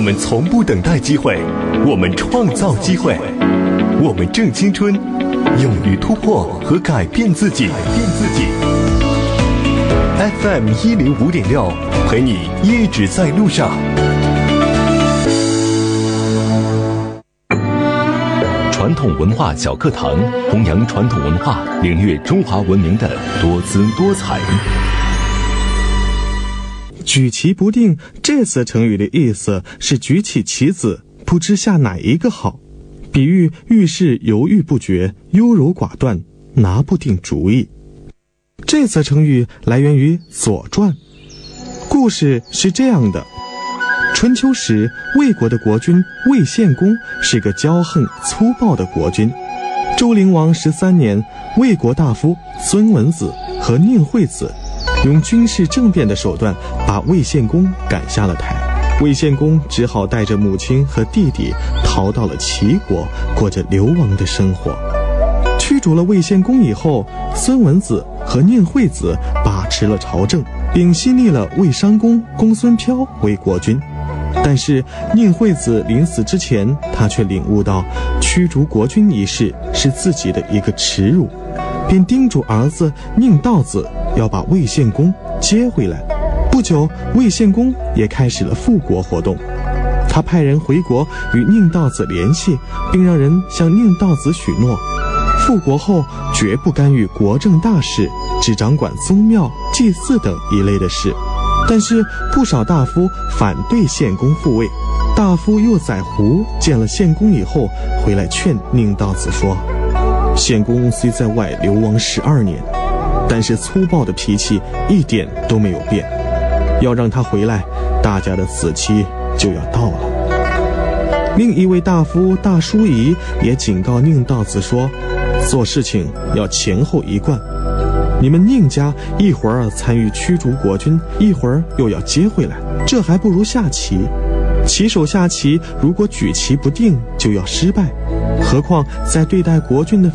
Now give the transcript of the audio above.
们从不等待机会，我们创造机会，我们正青春，勇于突破和改变自己。FM 105.6，陪你一直在路上。传统文化小课堂，弘扬传统文化，领略中华文明的多姿多彩。 举棋不定这次成语的意思是举起棋子，不知下哪一个好，比喻遇事犹豫不决，优柔寡断，拿不定主意。这次成语来源于《左传》，故事是这样的：春秋时，魏国的国君魏献公是个骄横粗暴的国君。周灵王13年，魏国大夫孙文子和宁惠子用军事政变的手段把魏献公赶下了台。魏献公只好带着母亲和弟弟逃到了齐国，过着流亡的生活。驱逐了魏献公以后，孙文子和宁惠子把持了朝政，并新立了魏商公公孙飘为国君。但是宁惠子临死之前，他却领悟到驱逐国君一事是自己的一个耻辱，便叮嘱儿子宁道子要把魏献公接回来。不久，魏献公也开始了复国活动。他派人回国与宁道子联系，并让人向宁道子许诺，复国后绝不干预国政大事，只掌管宗庙、祭祀等一类的事。但是不少大夫反对献公复位。大夫右宰胡见了献公以后，回来劝宁道子说，献公虽在外流亡12年，但是粗暴的脾气一点都没有变，要让他回来，大家的死期就要到了。另一位大夫大叔仪也警告宁道子说，做事情要前后一贯，你们宁家一会儿参与驱逐国君，一会儿又要接回来，这还不如下棋。棋手下棋如果举棋不定就要失败，何况在对待国君的